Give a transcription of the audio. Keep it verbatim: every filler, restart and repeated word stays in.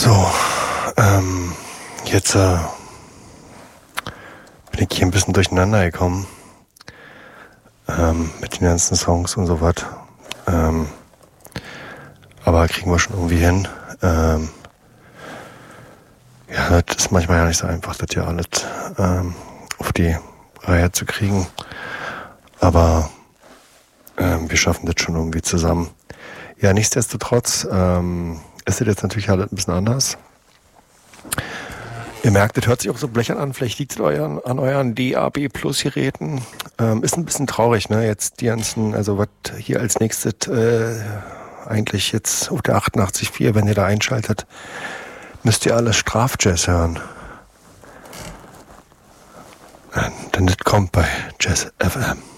So, ähm, jetzt äh, bin ich hier ein bisschen durcheinander gekommen ähm, mit den ganzen Songs und so was. Ähm, aber kriegen wir schon irgendwie hin. Ähm, ja, das ist manchmal ja nicht so einfach, das ja alles ähm, auf die Reihe zu kriegen. Aber ähm, wir schaffen das schon irgendwie zusammen. Ja, nichtsdestotrotz ähm, ist das jetzt natürlich alles ein bisschen anders. Ihr merkt, das hört sich auch so blechern an. Vielleicht liegt es euren, an euren D A B Plus Geräten. Ähm, ist ein bisschen traurig, ne? Jetzt die ganzen, also was hier als nächstes äh, eigentlich jetzt auf der achtundachtzig Komma vier, wenn ihr da einschaltet, müsst ihr alles Strafjazz hören. Denn das kommt bei Jazz F M.